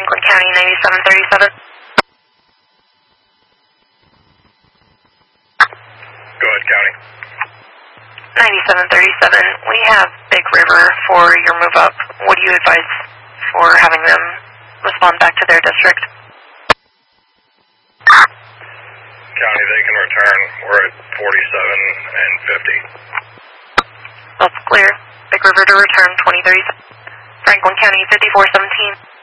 Franklin County 9737. Go ahead, County. 9737, we have Big River for your move up. What do you advise for having them respond back to their district? County, they can return. We're at 47 and 50. That's clear. Big River to return 2037. Franklin County 5417.